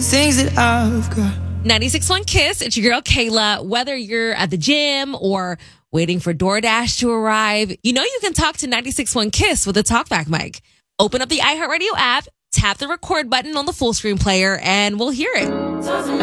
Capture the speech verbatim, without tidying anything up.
things that I've got. ninety-six point one Kiss. It's your girl, Kayla. Whether you're at the gym or waiting for DoorDash to arrive, you know you can talk to ninety-six point one Kiss with a TalkBack mic. Open up the iHeartRadio app, tap the record button on the full screen player, and we'll hear it.